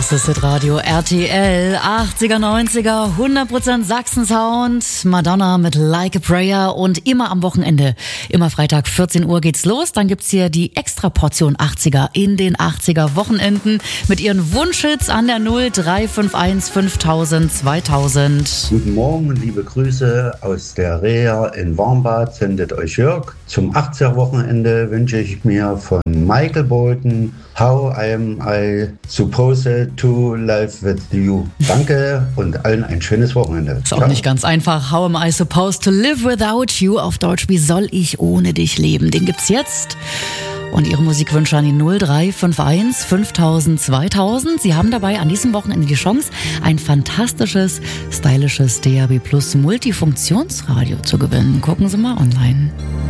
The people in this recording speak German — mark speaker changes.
Speaker 1: Das ist das Radio RTL, 80er, 90er, 100% Sachsen-Sound, Madonna mit Like a Prayer und immer am Wochenende, immer Freitag 14 Uhr geht's los. Dann gibt's hier die Extraportion 80er in den 80er Wochenenden mit ihren Wunschhits an der 0351 5000 2000.
Speaker 2: Guten Morgen, liebe Grüße aus der Reha in Warmbad, sendet euch Jörg. Zum 80er Wochenende wünsche ich mir von Michael Bolton How Am I Supposed to Live With You. Danke und allen ein schönes Wochenende.
Speaker 1: Ist auch nicht ganz einfach. How am I supposed to live without you? Auf Deutsch, wie soll ich ohne dich leben? Den gibt's jetzt. Und Ihre Musikwünsche an die 0351 5000 2000. Sie haben dabei an diesem Wochenende die Chance, ein fantastisches, stylisches DAB Plus Multifunktionsradio zu gewinnen. Gucken Sie mal online.